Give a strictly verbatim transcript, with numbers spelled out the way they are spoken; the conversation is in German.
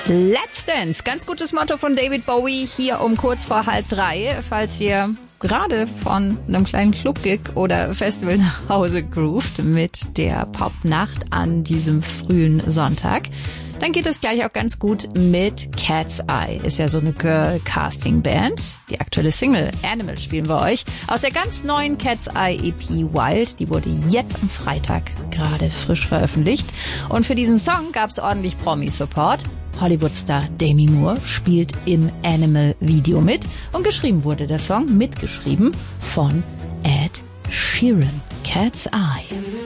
Let's Dance, ganz gutes Motto von David Bowie hier um kurz vor halb drei, falls ihr gerade von einem kleinen Club-Gig oder Festival nach Hause groovt mit der Popnacht an diesem frühen Sonntag. Dann geht es gleich auch ganz gut mit Cat's Eye. Ist ja so eine Girl-Casting-Band. Die aktuelle Single Animal spielen wir euch aus der ganz neuen Cat's Eye E P Wild. Die wurde jetzt am Freitag gerade frisch veröffentlicht. Und für diesen Song gab es ordentlich Promi-Support. Hollywood-Star Demi Moore spielt im Animal-Video mit. Und geschrieben wurde der Song, mitgeschrieben von Ed Sheeran. Cat's Eye.